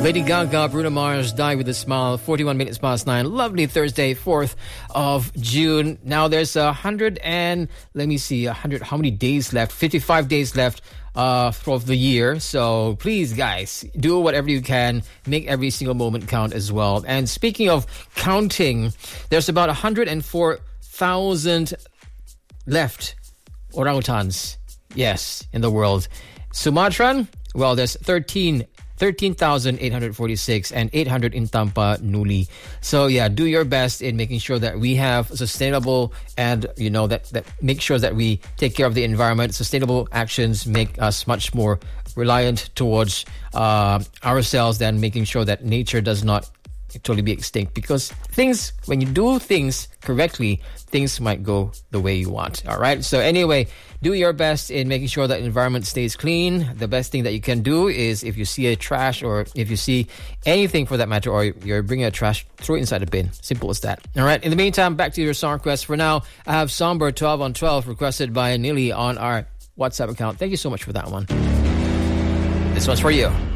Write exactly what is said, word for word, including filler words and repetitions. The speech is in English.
Lady Gaga, Bruno Mars, Die With a Smile, forty-one minutes past nine. Lovely Thursday, fourth of June. Now there's a hundred and, let me see, a hundred, how many days left? fifty-five days left uh, of the year. So please, guys, do whatever you can. Make every single moment count as well. And speaking of counting, there's about one hundred four thousand left orangutans, yes, in the world. Sumatran, well, there's thirteen thirteen thousand eight hundred forty-six and eight hundred in Tampa, Nuli. So yeah, do your best in making sure that we have sustainable and, you know, that, that make sure that we take care of the environment. Sustainable actions make us much more reliant towards uh, ourselves than making sure that nature does not totally be extinct, because things, when you do things correctly, things might go the way you want. All right. So anyway, do your best in making sure that the environment stays clean. The best thing that you can do is, if you see a trash, or if you see anything for that matter, or you're bringing a trash, throw it inside the bin. Simple as that. All right. In the meantime, back to your song request. For now, I have Somber twelve on twelve requested by Nili on our WhatsApp account. Thank you so much for that one. This one's for you.